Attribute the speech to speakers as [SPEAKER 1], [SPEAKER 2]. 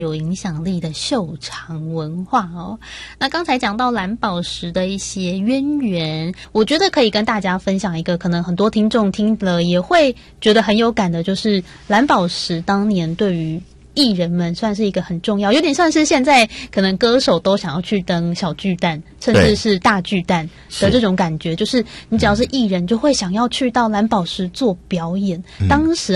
[SPEAKER 1] 有影响力的秀场文化哦。那刚才讲到蓝宝石的一些渊源，我觉得可以跟大家分享一个可能很多听众听了也会觉得很有感的，就是蓝宝石当年对于艺人们算是一个很重要，有点像是现在可能歌手都想要去登小巨蛋甚至是大巨蛋的这种感觉，就是你只要是艺人就会想要去到蓝宝石做表演。当时